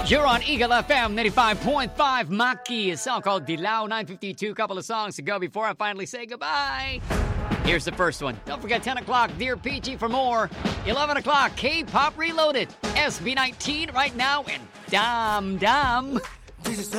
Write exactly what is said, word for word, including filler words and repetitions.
You're on Eagle F M ninety-five point five. Maki, a song called Dilaw. nine fifty-two, couple of songs to go before I finally say goodbye. Here's the first one. Don't forget ten o'clock, Dear Peachy for more. eleven o'clock, K-Pop Reloaded. S B nineteen right now and Dam Dam.